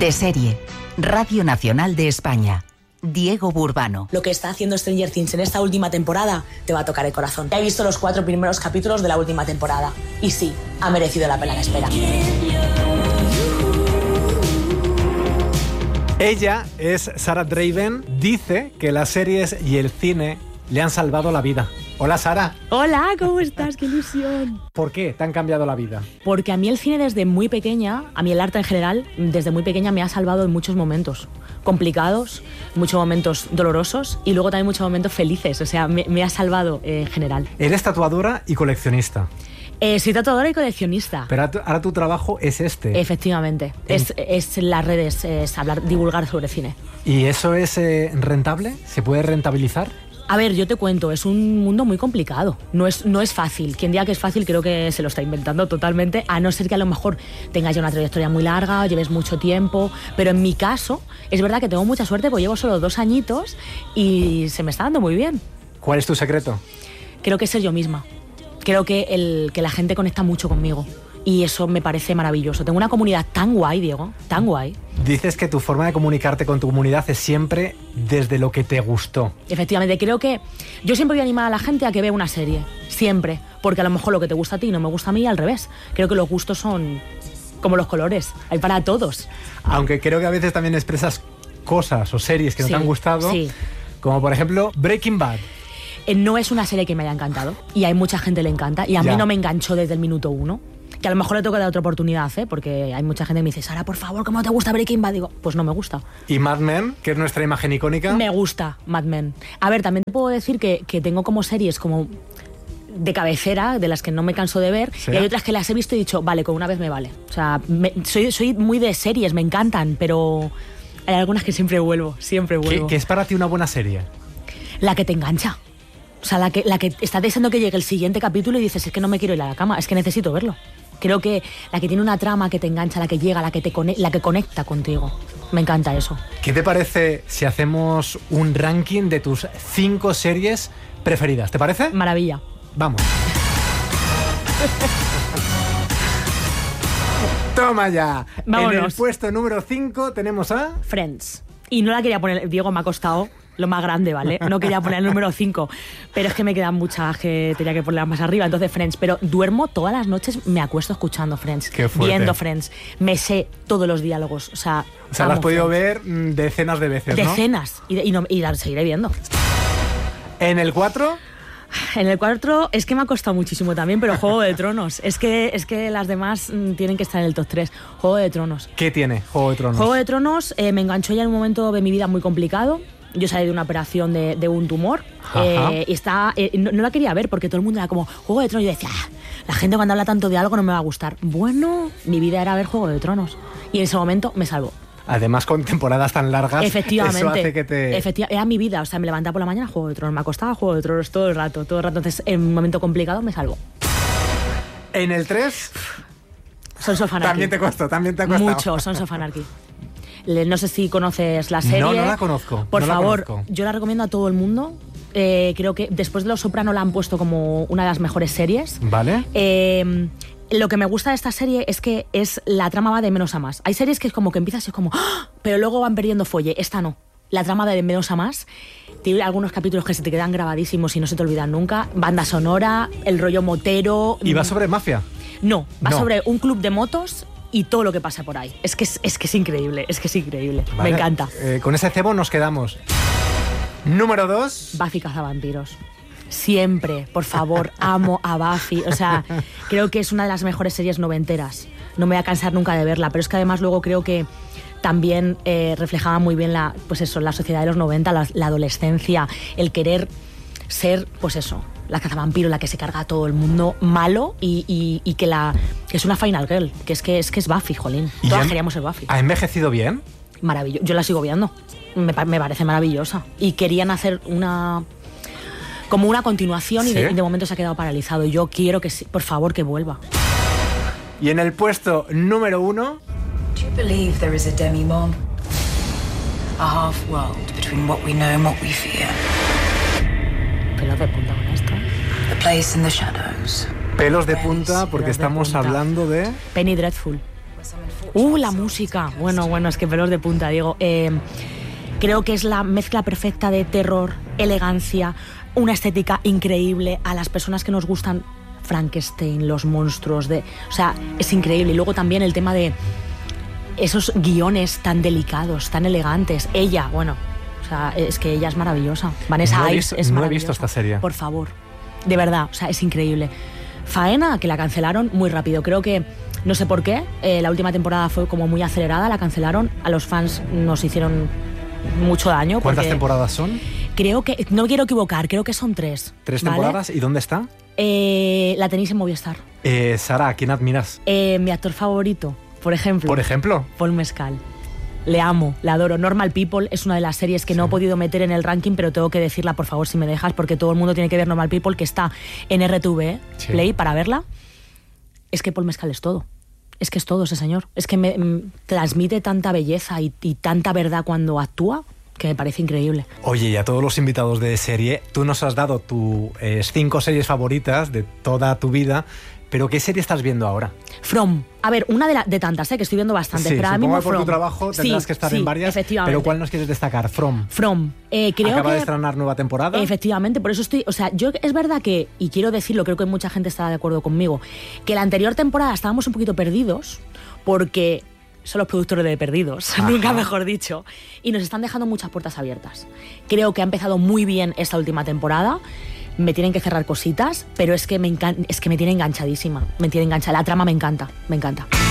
De serie, Radio Nacional de España. Diego Burbano. Lo que está haciendo Stranger Things en esta última temporada te va a tocar el corazón. He visto los 4 primeros capítulos de la última temporada y sí, ha merecido la pena la espera. Ella es Sara Draven. Dice que las series y el cine le han salvado la vida. Hola, Sara. Hola, ¿cómo estás? ¡Qué ilusión! ¿Por qué te han cambiado la vida? Porque a mí el cine desde muy pequeña, a mí el arte en general, desde muy pequeña me ha salvado en muchos momentos complicados, muchos momentos dolorosos y luego también muchos momentos felices. O sea, me ha salvado en general. Eres tatuadora y coleccionista. Soy tatuadora y coleccionista. Pero ahora tu trabajo es este. Efectivamente. Es las redes, es divulgar sobre cine. ¿Y eso es rentable? ¿Se puede rentabilizar? A ver, yo te cuento, es un mundo muy complicado. No es fácil. Quien diga que es fácil creo que se lo está inventando totalmente, a no ser que a lo mejor tengas ya una trayectoria muy larga o lleves mucho tiempo. Pero en mi caso, es verdad que tengo mucha suerte porque llevo solo 2 añitos y se me está dando muy bien. ¿Cuál es tu secreto? Creo que es ser yo misma. Creo que la gente conecta mucho conmigo y eso me parece maravilloso. Tengo una comunidad tan guay, Diego, tan guay. Dices que tu forma de comunicarte con tu comunidad es siempre desde lo que te gustó. Efectivamente, creo que yo siempre voy a animar a la gente a que vea una serie, siempre, porque a lo mejor lo que te gusta a ti no me gusta a mí, al revés. Creo que los gustos son como los colores, hay para todos. Aunque creo que a veces también expresas cosas o series que no te han gustado, como por ejemplo Breaking Bad. No es una serie que me haya encantado y hay mucha gente que le encanta y a mí no me enganchó desde el minuto 1. Que a lo mejor le tengo que dar otra oportunidad, porque hay mucha gente que me dice, Sara, por favor, ¿cómo te gusta Breaking Bad? Digo, pues no me gusta. ¿Y Mad Men, que es nuestra imagen icónica? Me gusta Mad Men. A ver, también te puedo decir que tengo como series como de cabecera, de las que no me canso de ver, ¿sí? Y hay otras que las he visto y he dicho, vale, con una vez me vale. O sea, soy muy de series, me encantan, pero hay algunas que siempre vuelvo. ¿Qué es para ti una buena serie? La que te engancha. O sea, la que está deseando que llegue el siguiente capítulo y dices, es que no me quiero ir a la cama, es que necesito verlo. Creo que la que tiene una trama que te engancha, la que llega, la que conecta contigo. Me encanta eso. ¿Qué te parece si hacemos un ranking de tus 5 series preferidas? ¿Te parece? Maravilla. Vamos. Toma ya. Vámonos. En el puesto número 5 tenemos a Friends. Y no la quería poner, Diego, me ha costado lo más grande, ¿vale? No quería poner el número 5, pero es que me quedan muchas que tenía que ponerlas más arriba, entonces Friends. Pero duermo todas las noches, me acuesto escuchando Friends, viendo Friends. Me sé todos los diálogos, o sea la has podido ver decenas de veces, ¿no? Decenas, y la seguiré viendo. ¿En el 4? En el 4 es que me ha costado muchísimo también, pero Juego de Tronos. Es que las demás tienen que estar en el top 3. Juego de Tronos. ¿Qué tiene Juego de Tronos? Juego de Tronos me enganchó ya en un momento de mi vida muy complicado. Yo salí de una operación de un tumor y no la quería ver porque todo el mundo era como Juego de Tronos. Y yo decía, la gente cuando habla tanto de algo no me va a gustar. Bueno, mi vida era ver Juego de Tronos y en ese momento me salvó. Además, con temporadas tan largas, efectivamente, eso hace que te... era mi vida, o sea, me levantaba por la mañana Juego de Tronos, me acostaba Juego de Tronos todo el rato. Entonces, en un momento complicado me salvó. ¿En el 3? Sons of Anarchy. También te ha costado. Mucho, Sons of Anarchy. No sé si conoces la serie. No la conozco. Por favor, yo la recomiendo a todo el mundo. Creo que después de Los Soprano la han puesto como una de las mejores series. Vale. Lo que me gusta de esta serie es que la trama va de menos a más. Hay series que es como que empiezas y es como ¡ah! Pero luego van perdiendo fuelle. Esta no. La trama va de menos a más. Tiene algunos capítulos que se te quedan grabadísimos y no se te olvidan nunca. Banda sonora, el rollo motero. ¿Y va sobre mafia? No, va sobre un club de motos y todo lo que pasa por ahí. Es que es increíble, Vale. Me encanta. Con ese cebo nos quedamos. Número 2. Buffy cazavampiros. Siempre, por favor, amo a Buffy. O sea, creo que es una de las mejores series noventeras. No me voy a cansar nunca de verla, pero es que además luego creo que también reflejaba muy bien la sociedad de los 90, la adolescencia, el querer ser, pues eso, la cazavampiro, la que se carga a todo el mundo malo y que es una final girl, que es Buffy, jolín. Todas queríamos ser Buffy. ¿Ha envejecido bien? Maravilloso. Yo la sigo viendo. Me parece maravillosa. Y querían hacer como una continuación, ¿sí? y de momento se ha quedado paralizado. Y yo quiero que, por favor, que vuelva. Y en el puesto número 1... Do you believe there is a demi-monde? A half world between what we know and what we fear. Pelos de punta con esto. A place in the shadows. Pelos de punta porque estamos hablando de... Penny Dreadful. La música. Bueno, es que pelos de punta, Diego. Creo que es la mezcla perfecta de terror, elegancia, una estética increíble. A las personas que nos gustan Frankenstein, los monstruos, o sea, es increíble. Y luego también el tema de esos guiones tan delicados, tan elegantes. Ella, bueno, o sea, es que ella es maravillosa. Vanessa Ives es maravillosa. No he visto esta serie. Por favor, de verdad, o sea, es increíble. Faena, que la cancelaron muy rápido. Creo que, no sé por qué, la última temporada fue como muy acelerada, la cancelaron. A los fans nos hicieron mucho daño. ¿Cuántas temporadas son? Creo que, no quiero equivocar, creo que son 3. ¿3 temporadas? ¿Y dónde está? La tenéis en Movistar. Sara, ¿a quién admiras? Mi actor favorito, por ejemplo. ¿Por ejemplo? Paul Mescal. Le amo, la adoro. Normal People es una de las series que no he podido meter en el ranking, pero tengo que decirla, por favor, si me dejas, porque todo el mundo tiene que ver Normal People, que está en RTV Play para verla. Es que Paul Mescal es todo. Es que es todo ese señor. Es que me transmite tanta belleza y tanta verdad cuando actúa, que me parece increíble. Oye, y a todos los invitados de serie, tú nos has dado tus 5 series favoritas de toda tu vida, pero ¿qué serie estás viendo ahora? From. A ver, una de tantas, que estoy viendo bastante, pero ahora mismo por From. tu trabajo tendrás que estar en varias, efectivamente. pero ¿cuál nos quieres destacar? From. Creo Acaba que de estrenar nueva temporada. Efectivamente, por eso estoy... O sea, yo es verdad que, y quiero decirlo, creo que mucha gente estará de acuerdo conmigo, que la anterior temporada estábamos un poquito perdidos, porque son los productores de Perdidos, nunca mejor dicho, y nos están dejando muchas puertas abiertas. Creo que ha empezado muy bien esta última temporada. Me tienen que cerrar cositas, pero es que me tiene enganchadísima. Me tiene enganchada. La trama me encanta, me encanta.